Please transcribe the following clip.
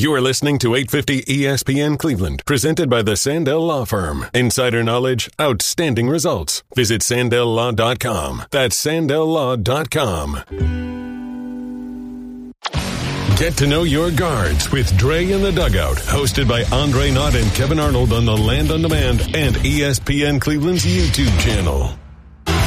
You are listening to 850 ESPN Cleveland, presented by the Sandell Law Firm. Insider knowledge, outstanding results. Visit SandellLaw.com. That's SandellLaw.com. Get to know your guards with Dre in the Dugout, hosted by Andre Knott and Kevin Arnold on the Land on Demand and ESPN Cleveland's YouTube channel.